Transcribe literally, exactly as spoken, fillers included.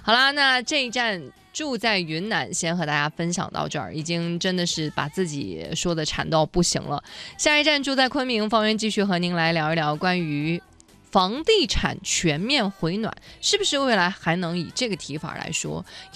好啦，那这一站住在云南，先和大家分享到这儿，已经真的是把自己说的馋到不行了。下一站住在昆明，方圆继续和您来聊一聊关于房地产全面回暖，是不是未来还能以这个提法来说？